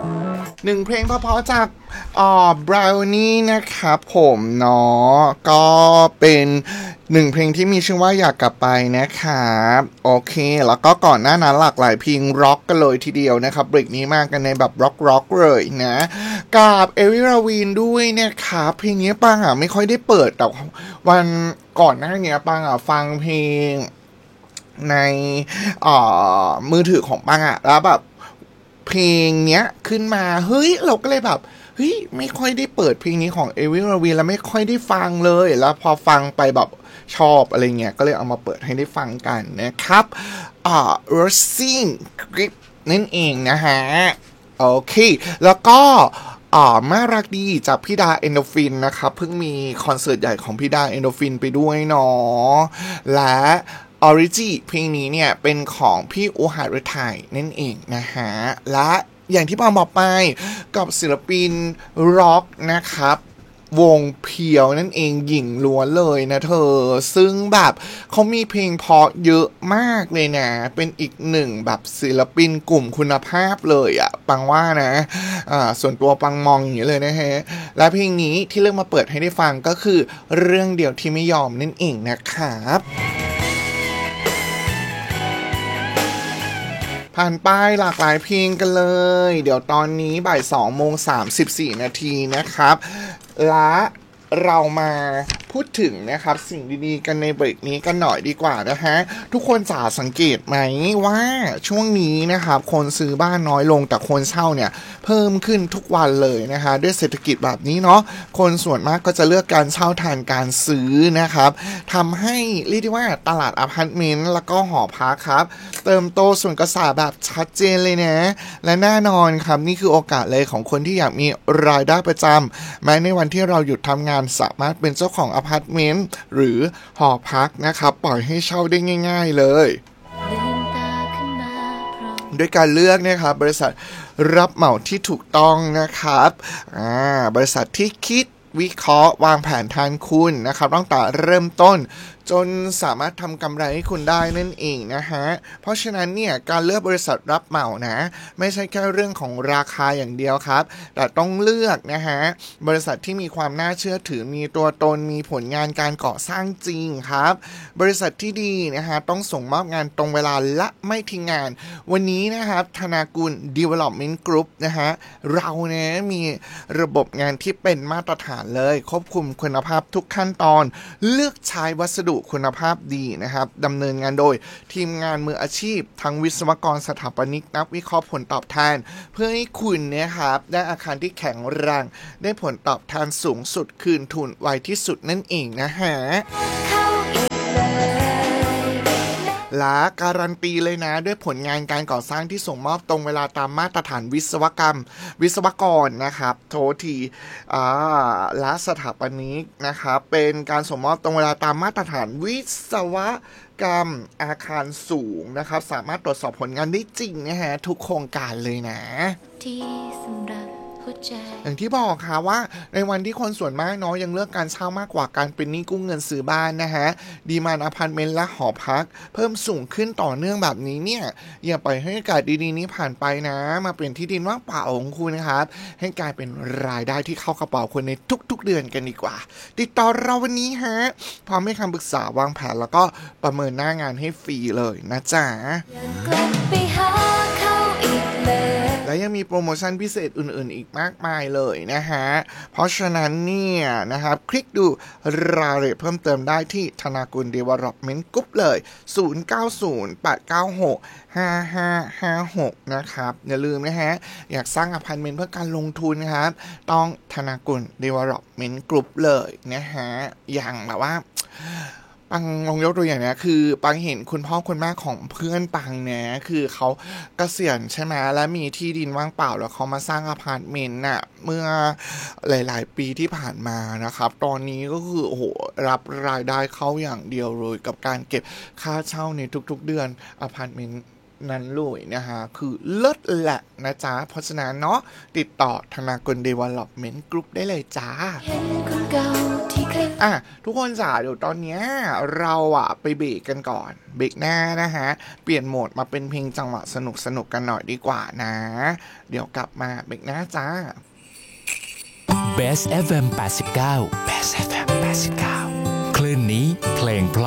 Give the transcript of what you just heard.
หนึ่งเพลงเพราะๆจากBrownie นะครับผมเนาะก็เป็นหนึ่งเพลงที่มีชื่อว่าอยากกลับไปนะครับโอเคแล้วก็ก่อนหน้านั้นหลากหลายเพลงร็อกกันเลยทีเดียวนะครับเบรกนี้มากันในแบบร็อกเลยนะกับเอวิราวีนด้วยนะครับเพลงนี้ปังไม่ค่อยได้เปิดแต่วันก่อนหน้านี้ปังฟังเพลงในมือถือของปังแล้วแบบเพลงเนี้ยขึ้นมาเฮ้ยเราก็เลยแบบเฮ้ยไม่ค่อยได้เปิดเพลงนี้ของเอวิราวีนแล้วไม่ค่อยได้ฟังเลยแล้วพอฟังไปแบบชอบอะไรเงี้ยก็เลยเอามาเปิดให้ได้ฟังกันนะครับRushing Grip นั่นเองนะฮะโอเคแล้วก็น่ารักดีจากพี่ดาเอนโดฟินนะครับเพิ่งมีคอนเสิร์ตใหญ่ของพี่ดาเอนโดฟินไปด้วยเนาะและออริจิเพลงนี้เนี่ยเป็นของพี่อูหาฤทัยนั่นเองนะฮะและอย่างที่ปองบอกไปกับศิลปินร็อกนะครับวงเพียวนั่นเองหญิงล้วนเลยนะเธอซึ่งแบบเขามีเพลงเพราะเยอะมากเลยนะเป็นอีกหนึ่งแบบศิลปินกลุ่มคุณภาพเลยปังว่านะส่วนตัวปังมองอย่างนี้เลยนะฮะและเพลงนี้ที่เลือกมาเปิดให้ได้ฟังก็คือเรื่องเดียวที่ไม่ยอมนั่นเองนะครับผ่านไปหลากหลายเพลงกันเลยเดี๋ยวตอนนี้บ่าย2:34 นาทีนะครับและเรามาพูดถึงนะครับสิ่งดีๆกันในเบรกนี้กันหน่อยดีกว่านะฮะทุกคนจะสังเกตไหมว่าช่วงนี้นะครับคนซื้อบ้านน้อยลงแต่คนเช่าเนี่ยเพิ่มขึ้นทุกวันเลยนะคะด้วยเศรษฐกิจแบบนี้เนาะคนส่วนมากก็จะเลือกการเช่าแทนการซื้อนะครับทำให้เรียกได้ว่าตลาดอพาร์ตเมนต์แล้วก็หอพักครับเติมโตส่วนกระแสแบบชัดเจนเลยนะและแน่นอนครับนี่คือโอกาสเลยของคนที่อยากมีรายได้ประจำแม้ในวันที่เราหยุดทำงานสามารถเป็นเจ้าของอพาร์ตเมนต์หรือหอพักนะครับปล่อยให้เช่าได้ง่ายๆเลยด้วยการเลือกนะครับบริษัทรับเหมาที่ถูกต้องนะครับบริษัทที่คิดวิเคราะห์วางแผนแทนคุณนะครับตั้งแต่เริ่มต้นจนสามารถทำกำไรให้คุณได้นั่นเองนะฮะเพราะฉะนั้นเนี่ยการเลือกบริษัทรับเหมานะไม่ใช่แค่เรื่องของราคาอย่างเดียวครับแต่ต้องเลือกนะฮะบริษัทที่มีความน่าเชื่อถือมีตัวตนมีผลงานการก่อสร้างจริงครับบริษัทที่ดีนะฮะต้องส่งมอบงานตรงเวลาและไม่ทิ้งงานวันนี้นะครับธนากุล Development Group นะฮะเราเนี่ยมีระบบงานที่เป็นมาตรฐานเลยควบคุมคุณภาพทุกขั้นตอนเลือกใช้วัสดุคุณภาพดีนะครับดำเนินงานโดยทีมงานมืออาชีพทั้งวิศวกรสถาปนิกนักวิเคราะห์ผลตอบแทนเพื่อให้คุณเนี่ยครับได้อาคารที่แข็งแรงได้ผลตอบแทนสูงสุดคืนทุนไวที่สุดนั่นเองนะฮะและการันตีเลยนะด้วยผลงานการก่อสร้างที่ส่งมอบตรงเวลาตามมาตรฐานวิศวกรนะครับโทษทีและสถาปนิกนะครับเป็นการส่งมอบตรงเวลาตามมาตรฐานวิศวกรรมอาคารสูงนะครับสามารถตรวจสอบผลงานได้จริงนะฮะทุกโครงการเลยนะที่สำหรับอย่างที่บอกค่ะว่าในวันที่คนส่วนมากเนาะยังเลือกการเช่ามากกว่าการเป็นหนี้กู้เงินซื้อบ้านนะฮะดีมานด์อพาร์ตเมนต์และหอพักเพิ่มสูงขึ้นต่อเนื่องแบบนี้เนี่ยอย่าปล่อยให้โอกาสดีๆนี้ผ่านไปนะมาเปลี่ยนที่ดินว่างเปล่าของคุณนะครับให้กลายเป็นรายได้ที่เข้ากระเป๋าคุณในทุกๆเดือนกันดีกว่าติดต่อเราวันนี้ฮะพร้อมให้คำปรึกษาวางแผนแล้วก็ประเมินหน้างานให้ฟรีเลยนะจ๊ะและยังมีโปรโมชั่นพิเศษอื่นๆอีกมากมายเลยนะฮะเพราะฉะนั้นเนี่ยนะครับคลิกดูรายละเอียดเพิ่มเติมได้ที่ธนากุล Development Group เลย0908965556นะครับอย่าลืมนะฮะอยากสร้างอพาร์ตเมนต์เพื่อการลงทุนครับต้องธนากุล Development Group เลยนะฮะอย่างแบบว่าปังลองยกตัวอย่างนะคือปังเห็นคุณพ่อคุณแม่ของเพื่อนปังเนี่ยคือเขาเกษียณใช่ไหมและมีที่ดินว่างเปล่าแล้วเขามาสร้างอพาร์ตเมนต์น่ะเมื่อหลายๆปีที่ผ่านมานะครับตอนนี้ก็คือโอ้โหรับรายได้เข้าอย่างเดียวเลยกับการเก็บค่าเช่าในทุกๆเดือนอพาร์ตเมนต์นั้นเลยนะฮะคือเลิศแหละนะจ๊ะเพราะฉะนั้นเนาะติดต่อธนาคาร Development Group ได้เลยจ้าอ่ะทุกคนจ๋าเดี๋ยวตอนเนี้ยเราไปเบรกกันก่อนเบรกหน้านะฮะเปลี่ยนโหมดมาเป็นเพลงจังหวะสนุกกันหน่อยดีกว่านะเดี๋ยวกลับมาเบรกหน้าจ้า Best FM 89 Best FM 89